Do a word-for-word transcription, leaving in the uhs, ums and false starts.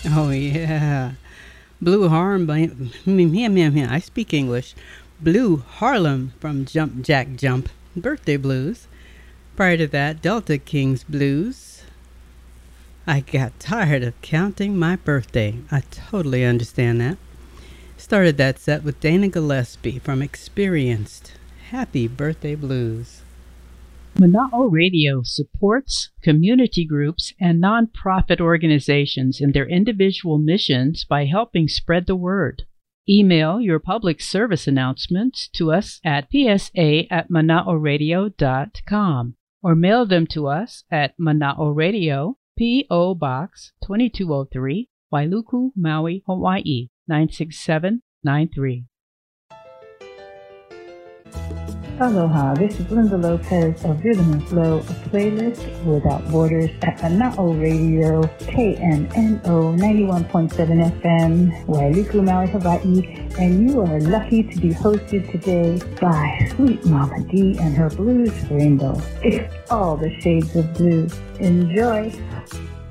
Oh, yeah. Blue Harlem. I speak English. Blue Harlem from Jump Jack Jump. Birthday Blues. Prior to that, Delta Kings Blues. I got tired of counting my birthday. I totally understand that. Started that set with Dana Gillespie from Experienced. Happy Birthday Blues. Mana'o Radio supports community groups and nonprofit organizations in their individual missions by helping spread the word. Email your public service announcements to us at p s a at mana'o radio dot com or mail them to us at Mana'o Radio, P O. Box twenty-two oh three, Wailuku, Maui, Hawaii nine six seven nine three. Aloha, this is Linda Lopez of Rhythm and Flow, a playlist without borders at Mana'o Radio, K N N O ninety-one point seven F M, Wailuku, Maui, Hawaii, and you are lucky to be hosted today by Sweet Mama D and her Blues Rainbow. It's all the shades of blue. Enjoy!